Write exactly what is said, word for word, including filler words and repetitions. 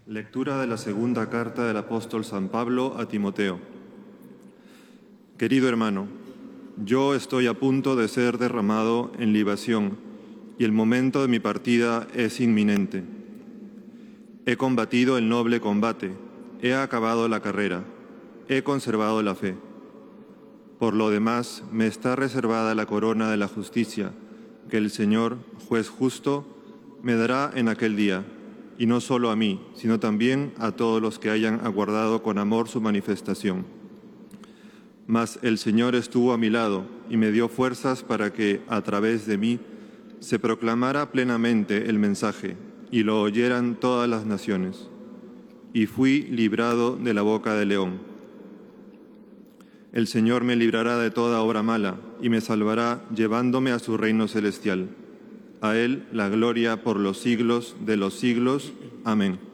Lectura de la segunda carta del apóstol San Pablo a Timoteo. Querido hermano, yo estoy a punto de ser derramado en libación y el momento de mi partida es inminente. He combatido el noble combate, he acabado la carrera, he conservado la fe. Por lo demás, me está reservada la corona de la justicia, que el Señor, juez justo, me dará en aquel día, y no solo a mí, sino también a todos los que hayan aguardado con amor su manifestación. Mas el Señor estuvo a mi lado y me dio fuerzas para que, a través de mí, se proclamara plenamente el mensaje y lo oyeran todas las naciones. Y fui librado de la boca del león. El Señor me librará de toda obra mala y me salvará llevándome a su reino celestial. A Él la gloria por los siglos de los siglos. Amén.